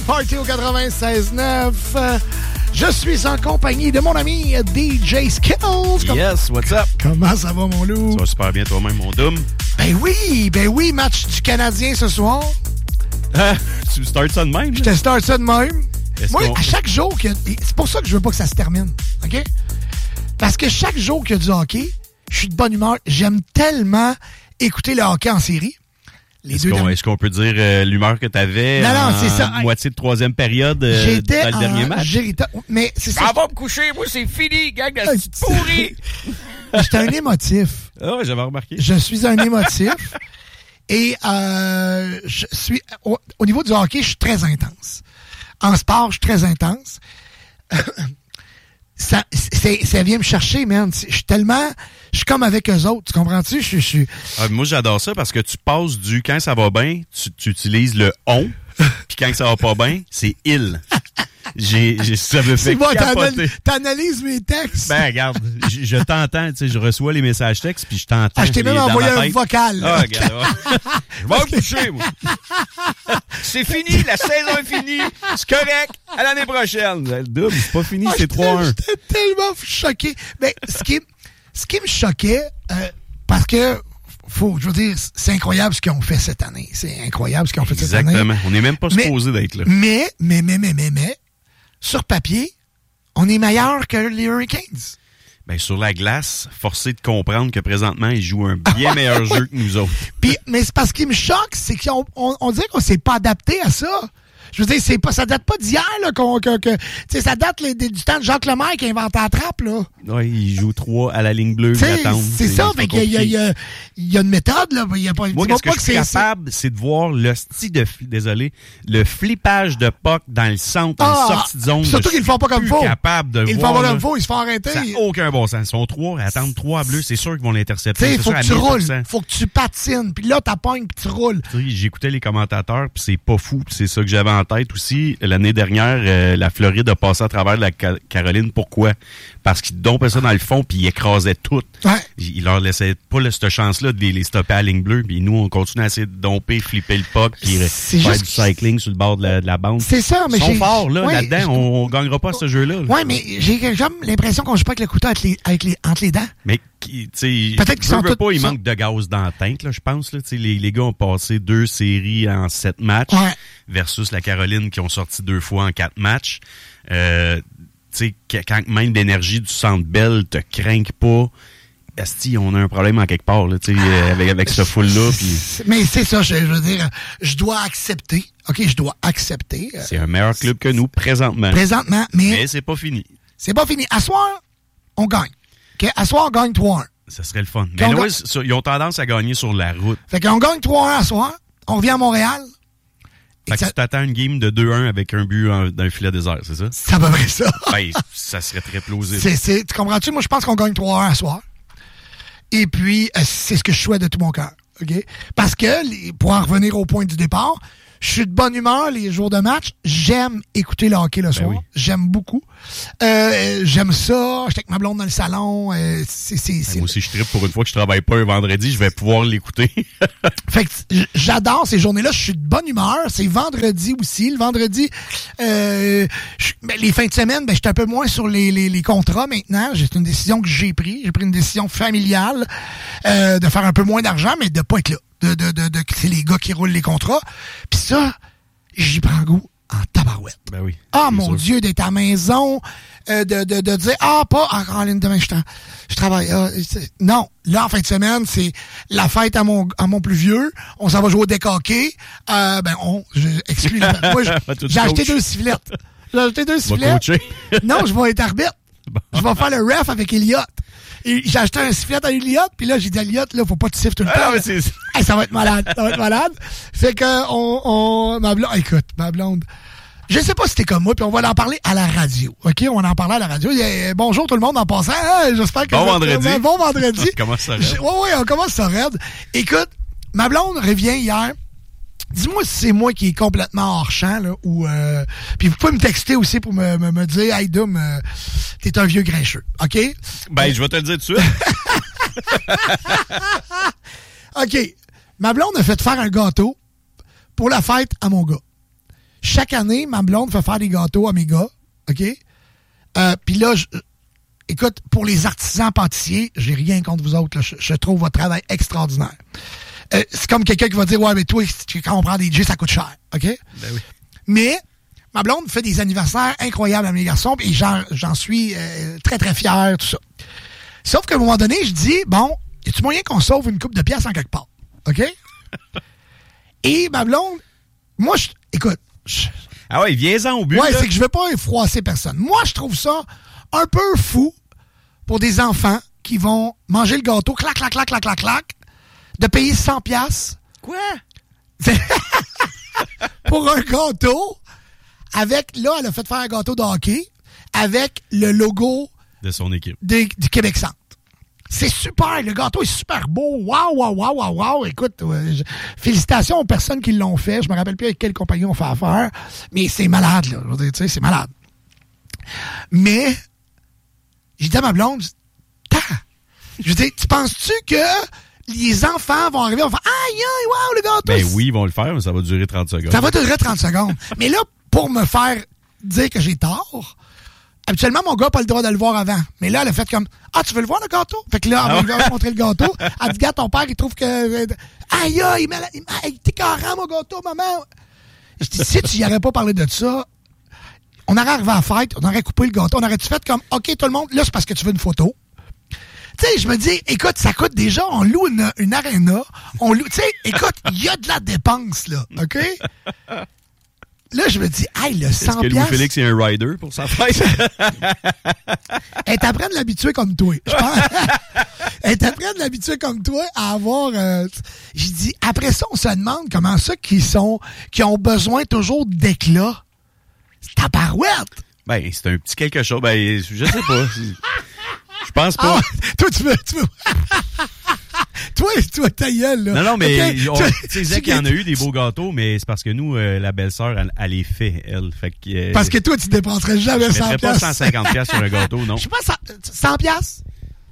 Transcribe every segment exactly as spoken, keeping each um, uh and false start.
Party au quatre-vingt-seize neuf. Je suis en compagnie de mon ami D J Skills. Yes, what's up? Comment ça va, mon loup? Ça va super bien toi-même, mon Doom. Ben oui, ben oui, match du Canadien ce soir. Ah, tu starts ça de même? Je te start ça de même. Est-ce Moi, qu'on... à chaque jour, que... c'est pour ça que je veux pas que ça se termine, OK? Parce que chaque jour qu'il y a du hockey, je suis de bonne humeur. J'aime tellement écouter le hockey en série. Les est-ce, deux qu'on, derniers... est-ce qu'on peut dire euh, l'humeur que tu avais non, non, en c'est ça. moitié de troisième période euh, J'étais dans le en... dernier match? J'étais... Mais c'est ça. Ça va me coucher, moi, c'est fini, gang de petite pourrie! J'étais un émotif. Ah ouais, j'avais remarqué. Je suis un émotif. Et euh, je suis au, au niveau du hockey, je suis très intense. En sport, je suis très intense. ça, c'est, ça vient me chercher, man. Je suis tellement... Je suis comme avec eux autres, tu comprends-tu? Je suis... Ah, moi, j'adore ça parce que tu passes du « quand ça va bien », tu, tu utilises le « on », puis quand ça va pas bien, c'est « il ». J'ai, j'ai, ça me fait bon, capoter. T'analyses, t'analyses mes textes. Ben, regarde, je, je t'entends, tu sais, je reçois les messages textes, puis je t'entends. Ah, je t'ai même envoyé un vocal. Ah, regarde, ouais. Je vais me coucher, moi. C'est fini, la saison est finie. C'est correct. À l'année prochaine. Le double, c'est pas fini, ah, c'est trois un. J'étais tellement choqué. Mais ce qui, ce qui me choquait, euh, parce que, faut, je veux dire, c'est incroyable ce qu'ils ont fait cette année. C'est incroyable ce qu'ils ont fait Exactement. cette année. Exactement. On n'est même pas mais, supposé d'être là. Mais, mais, mais, mais, mais, mais, sur papier, on est meilleur que les Hurricanes. Ben, sur la glace, forcé de comprendre que présentement, ils jouent un bien meilleur jeu que nous autres. Puis, mais c'est parce qui me choque, c'est qu'on on, on dirait qu'on s'est pas adapté à ça. Je veux dire, c'est pas, ça date pas d'hier, là, qu'on, que, que, tu sais, ça date les, du temps de Jacques Lemaire qui a inventé la trappe, là. Oui, il joue trois à la ligne bleue, il attend. C'est, c'est ça, fait qu'il y a, il y a, il y a une méthode, là. Il y a pas, moi, qu'est-ce que, que je suis capable, c'est de voir le style de, désolé, le flippage de puck dans le centre, ah, en sortie de zone. Surtout qu'ils le font pas comme faut. Capable de ils le font pas comme faut, ils se font arrêter. Ça n'a aucun bon sens. Ils sont trois, attendre trois bleus, c'est sûr qu'ils vont l'intercepter. Tu sais, c'est faut sûr, que tu roules, faut que tu patines, puis là, t'appognes, puis tu roules. T'sais, j'écoutais les commentateurs, puis c'est pas fou, c'est ça que j'avais en tête aussi. L'année dernière, euh, la Floride a passé à travers la Caroline. Pourquoi? Parce qu'ils dompaient ça dans le fond, puis ils écrasaient tout. Ouais. Ils leur laissaient pas là, cette chance-là de les, les stopper à la ligne bleue. Puis nous, on continue à essayer de domper, flipper le puck, puis faire du cycling sur le bord de la, de la bande. C'est ça, mais Ils sont j'ai... forts, là, ouais, là-dedans. je... On, on gagnera pas ce jeu-là. Là. Ouais, mais j'ai comme l'impression qu'on joue pas avec le couteau avec les, avec les, entre les dents. Mais, tu sais, peut-être qu'ils sont tout, pas, il sont... manque de gaz dans la tank, là, je pense. Là, les, les gars ont passé deux séries en sept matchs ouais. versus la Caroline qui ont sorti deux fois en quatre matchs. Euh, tu sais, quand même l'énergie du Centre Bell te craint pas, esti, on a un problème en quelque part, là, tu sais, ah, avec, avec ce full-là. Pis... Mais c'est ça, je, je veux dire, je dois accepter. OK, je dois accepter. C'est un meilleur club que nous, présentement. Présentement, mais... Mais c'est pas fini. C'est pas fini. À soir, on gagne. OK, à soir, on gagne trois un. Ça serait le fun. Mais là, gagne... ils ont tendance à gagner sur la route. Fait qu'on gagne trois un à soir, on revient à Montréal. Fait que ça... tu t'attends une game de deux un avec un but en, d'un filet désert, c'est ça? C'est à peu près ça. Ben, ça serait très plausible. C'est, c'est, tu comprends-tu? Moi, je pense qu'on gagne trois un à soir. Et puis, c'est ce que je souhaite de tout mon cœur. OK? Parce que, pour en revenir au point du départ, je suis de bonne humeur les jours de match. J'aime écouter le hockey le soir. Ben oui. J'aime beaucoup. Euh, j'aime ça. J'étais avec ma blonde dans le salon. Euh, c'est, c'est, c'est... Moi aussi, je trippe pour une fois que je travaille pas un vendredi. Je vais pouvoir l'écouter. Fait que j'adore ces journées-là. Je suis de bonne humeur. C'est vendredi aussi. Le vendredi, euh, je, ben, les fins de semaine, ben, j'étais un peu moins sur les, les, les contrats maintenant. C'est une décision que j'ai prise. J'ai pris une décision familiale euh, de faire un peu moins d'argent, mais de pas être là. De, de, de, de, c'est les gars qui roulent les contrats. Puis ça, j'y prends goût en tabarouette. Ben oui. Ah, mon sûr. Dieu, d'être à la maison, euh, de, de, de dire, ah, pas, ah, Caroline, demain, je, je travaille. Ah, non. Là, en fin de semaine, c'est la fête à mon, à mon plus vieux. On s'en va jouer au deck hockey. Euh, ben, on, je, excuse, moi, je, j'ai acheté deux sifflettes. J'ai acheté deux sifflettes. Non, je vais être arbitre. Bon. Je vais faire le ref avec Elliott. Et j'ai acheté un sifflet à Elliott, puis là, j'ai dit à Elliott, là, faut pas que tu siffles tout le temps. Ah, mais c'est... Hey, ça va être malade, ça va être malade. Fait que, on, on, ma blonde, écoute, ma blonde, je sais pas si t'es comme moi, puis on va en parler à la radio, OK? On va en parler à la radio. Et, bonjour tout le monde en passant, hein? J'espère que... Bon vendredi. Euh, bon vendredi. On commence ça raide. Oui, oui, on commence ça raide. Écoute, ma blonde revient hier. Dis-moi si c'est moi qui est complètement hors champ, là, ou... Euh, puis vous pouvez me texter aussi pour me, me, me dire « Hey, Dom, euh, t'es un vieux grincheux. » OK? Ben, euh, je vais te le dire tout de suite. OK. Ma blonde a fait faire un gâteau pour la fête à mon gars. chaque année, ma blonde fait faire des gâteaux à mes gars, OK? Euh, Puis là, je, écoute, pour les artisans pâtissiers, j'ai rien contre vous autres. Là, je, je trouve votre travail extraordinaire. Euh, c'est comme quelqu'un qui va dire, ouais, mais toi, quand on prend des D J, ça coûte cher, OK? Ben oui. Mais ma blonde fait des anniversaires incroyables à mes garçons, et j'en, j'en suis euh, très, très fier, tout ça. Sauf qu'à un moment donné, je dis, bon, y a-tu moyen qu'on sauve une coupe de pièces en quelque part? OK? Et ma blonde, moi, je, écoute... Je, ah ouais, viens-en au but. Ouais, là. c'est que je veux pas froisser personne. Moi, je trouve ça un peu fou pour des enfants qui vont manger le gâteau, clac, clac, clac, clac, clac, clac, de payer cent piastres. Quoi? Pour un gâteau, avec, là, elle a fait faire un gâteau de hockey, avec le logo de son équipe. De, du Québec Centre. C'est super, le gâteau est super beau. Waouh, waouh, waouh, waouh, waouh. Écoute, euh, je, félicitations aux personnes qui l'ont fait. Je me rappelle plus avec quelle compagnie on fait affaire, mais c'est malade, là. Je veux dire, tu sais, c'est malade. Mais, j'ai dit à ma blonde, Tah! Je veux dire, tu penses-tu que les enfants vont arriver, on va faire aïe, aïe, waouh, le gâteau. Ben oui, ils vont le faire, mais ça va durer trente secondes. Ça va durer trente secondes. Mais là, pour me faire dire que j'ai tort, habituellement, mon gars n'a pas le droit de le voir avant. Mais là, elle a fait comme ah, tu veux le voir, le gâteau? Fait que là, elle va lui montrer le gâteau. Elle dit, gars, ton père, il trouve que. Aïe, aïe, il t'es carré, mon gâteau, maman. Je dis, si tu n'y aurais pas parlé de ça, on aurait arrivé à la fête, on aurait coupé le gâteau, on aurait-tu fait comme OK, tout le monde, là, c'est parce que tu veux une photo. Tu sais, je me dis, écoute, ça coûte déjà, on loue une, une aréna, on loue, tu sais, écoute, il y a de la dépense, là, OK? Là, je me dis, hey, le cent piastres... Est-ce que Louis-Félix est un rider pour sa fête? Elle t'apprend de l'habituer comme toi, je pense. Elle t'apprend de l'habituer comme toi à avoir... Euh, j'ai dit, après ça, on se demande comment ça qui sont, qui ont besoin toujours d'éclat. C'est ta parouette! Ben, c'est un petit quelque chose. Ben, je sais pas. Je pense pas. Ah, toi, tu veux... Tu veux... toi, toi, ta gueule, là. Non, non, mais okay. on, tu sais qu'il y en a eu des beaux gâteaux, mais c'est parce que nous, euh, la belle-sœur, elle, elle les fait, elle. Fait que, euh, parce que toi, tu dépenserais jamais cent piastres. Je mettrais pas cent cinquante piastres sur un gâteau, non. Je sais pas, cent piastres?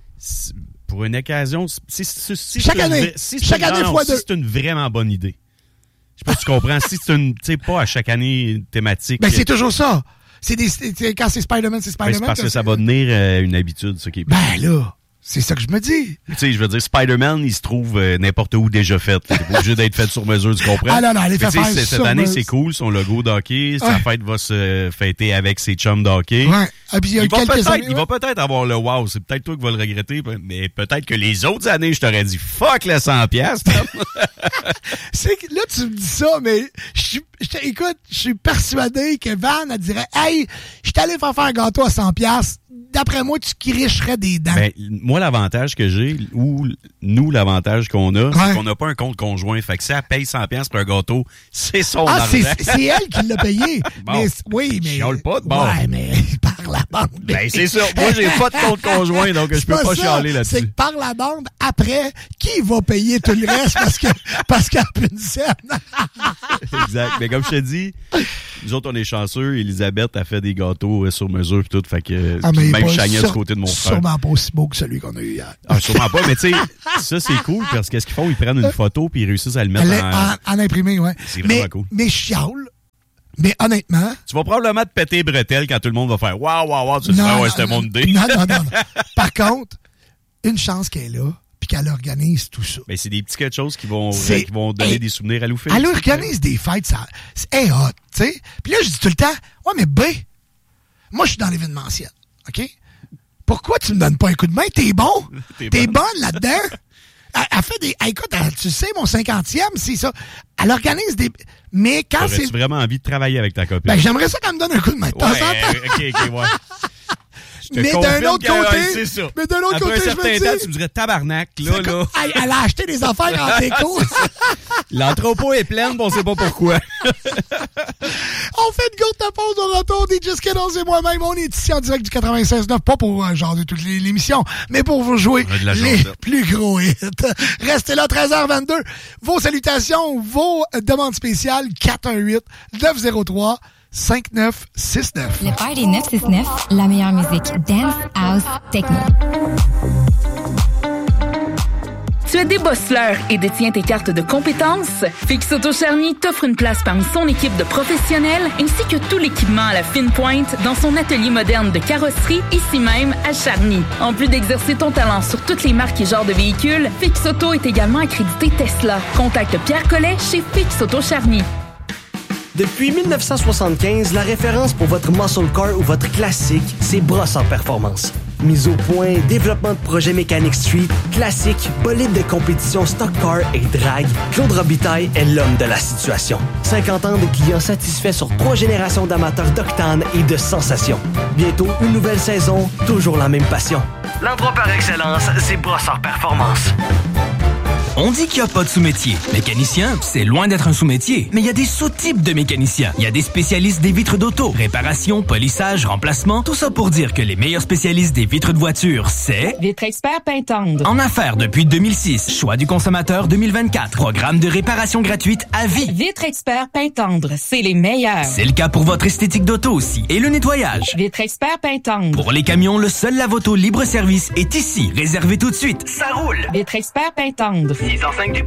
Pour une occasion, si, si, si chaque c'est année. Une, si chaque année non, fois si deux. c'est une vraiment bonne idée. Je sais pas si tu comprends. Si c'est une, tu sais, pas à chaque année thématique. Ben, c'est toujours ça. C'est des, c'est, quand c'est Spider-Man, c'est Spider-Man. Ben, c'est parce que ça va devenir euh, une habitude, ça qui est. Ben, là. C'est ça que je me dis. Tu sais, je veux dire, Spider-Man, il se trouve euh, n'importe où déjà fait. Il n'est pas obligé d'être fait sur mesure, tu comprends? Ah non, non, allez faire faire Cette sur année, mesure. c'est cool, son logo d'hockey. Ouais. Sa fête va se fêter avec ses chums d'hockey. Ouais. Ah, puis il y a il, va quelques peut-être, années, il ouais. va peut-être avoir le wow. C'est peut-être toi qui vas le regretter, mais peut-être que les autres années, je t'aurais dit fuck le cent piastres. C'est que là, tu me dis ça, mais je suis, je, écoute, je suis persuadé que Van, elle dirait, hey, je suis allé faire faire un gâteau à cent piastres. D'après moi, tu cricherais des dents. Ben, moi, l'avantage que j'ai, ou nous, l'avantage qu'on a, ouais. c'est qu'on n'a pas un compte conjoint. Fait que si elle paye cent piastres pour un gâteau, c'est son ah, argent. C'est, c'est elle qui l'a payé. Bon, mais, oui, mais. chiale pas de bon. Ouais, mais par la bande. Ben, c'est ça. Moi, j'ai pas de compte conjoint, donc je peux pas, pas chialer là-dessus. C'est que par la bande, après, qui va payer tout le reste parce que, parce qu'elle a plus une scène? Exact. Mais comme je te dis, nous autres, on est chanceux. Elisabeth a fait des gâteaux sur mesure et tout. Fait que, ah, mais même Chagnon sur, du côté de mon frère. Sûrement pas aussi beau que celui qu'on a eu hier. Ah, sûrement pas. Mais tu sais, ça, c'est cool parce qu'est-ce qu'ils font? Ils prennent une photo puis ils réussissent à le mettre en... en... En imprimé, ouais. C'est vraiment mais, cool. Mais je chiale. Mais honnêtement... Tu vas probablement te péter les bretelles quand tout le monde va faire « Waouh, waouh, waouh! » Tu te dis « Ah ouais, c'était mon idée. » Non, non, non, non. Par contre, une chance qu'elle est là puis qu'elle organise tout ça. Ben, c'est des petits quelque chose qui vont, c'est, qui vont donner elle, des souvenirs à Louis-Félix. Elle organise des fêtes, ça, c'est hey, hot, tu sais. Puis là, je dis tout le temps, ouais, mais B, moi, je suis dans l'événementiel, OK? Pourquoi tu me donnes pas un coup de main? T'es bon? T'es, T'es bonne, bonne là-dedans? Elle, elle fait des... Elle, écoute, elle, tu sais, mon cinquantième, c'est ça. Elle organise des... Mais quand Aurais-tu c'est... vraiment envie de travailler avec ta copine? Ben, j'aimerais ça qu'elle me donne un coup de main de temps en temps. OK, OK, ouais. Mais d'un autre côté, ouais, c'est ça. mais d'un autre Après côté, un certain je me dis, temps, tu me dirais tabarnak, là, là. Comme, elle, elle a acheté des affaires en déco. L'entrepôt est plein, mais on sait pas pourquoi. On fait une courte pause au retour des Just Kiddles et moi-même. On est ici en direct du quatre-vingt-seize neuf, pas pour euh, genre de toute l'émission, mais pour vous jouer les plus gros hits. Restez là, treize heures vingt-deux. Vos salutations, vos demandes spéciales, quatre un huit neuf zéro trois cinq neuf six neuf. Le Party neuf cent soixante-neuf, la meilleure musique dance, house, techno. Tu es débosseleur et détiens tes cartes de compétences? Fix Auto Charny t'offre une place parmi son équipe de professionnels ainsi que tout l'équipement à la fine pointe dans son atelier moderne de carrosserie, ici même à Charny. En plus d'exercer ton talent sur toutes les marques et genres de véhicules, Fix Auto est également accrédité Tesla. Contacte Pierre Collet chez Fix Auto Charny. Depuis mille neuf cent soixante-quinze, la référence pour votre muscle car ou votre classique, c'est Brossard Performance. Mise au point, développement de projets mécaniques street, classique, bolide de compétition stock car et drag, Claude Robitaille est l'homme de la situation. cinquante ans de clients satisfaits sur trois générations d'amateurs d'octane et de sensations. Bientôt, une nouvelle saison, toujours la même passion. L'endroit par excellence, c'est Brossard Performance. On dit qu'il n'y a pas de sous-métier. Mécanicien, c'est loin d'être un sous-métier. Mais il y a des sous-types de mécaniciens. Il y a des spécialistes des vitres d'auto, réparation, polissage, remplacement. Tout ça pour dire que les meilleurs spécialistes des vitres de voiture, c'est... Vitres Expert Pintendre. En affaires depuis deux mille six. Choix du consommateur deux mille vingt-quatre. Programme de réparation gratuite à vie. Vitres Expert Pintendre, c'est les meilleurs. C'est le cas pour votre esthétique d'auto aussi. Et le nettoyage. Vitres Expert Pintendre. Pour les camions, le seul lave-auto libre-service est ici. Réservé tout de suite. Ça roule. Vitres Expert Pintendre. six cent cinq du